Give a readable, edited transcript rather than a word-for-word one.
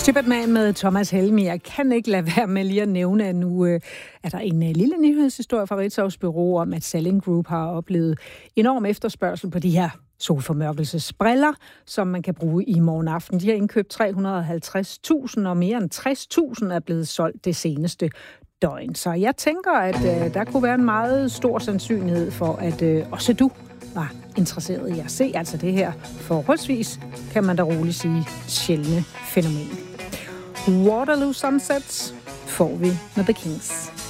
Stupid Man med Thomas Helmig. Jeg kan ikke lade være med lige at nævne, at nu er der en lille nyhedshistorie fra Ritzaus Bureau om, at Salling Group har oplevet enorm efterspørgsel på de her solformørkelsesbriller, som man kan bruge i morgen aften. De har indkøbt 350.000, og mere end 60.000 er blevet solgt det seneste døgn. Så jeg tænker, at der kunne være en meget stor sandsynlighed for, at også du var interesseret i at se altså det her forholdsvis, kan man da roligt sige, sjældne fænomen. Waterloo Sunsets får vi med The Kings.